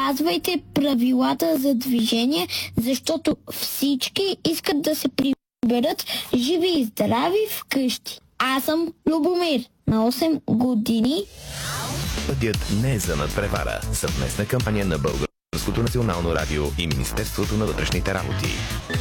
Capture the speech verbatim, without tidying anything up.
спазвайте правилата за движение, защото всички искат да се приберат живи и здрави вкъщи. Аз съм Любомир, на осем години. Пътят не е за надпревара. Съвместна кампания на Българското национално радио и Министерството на вътрешните работи.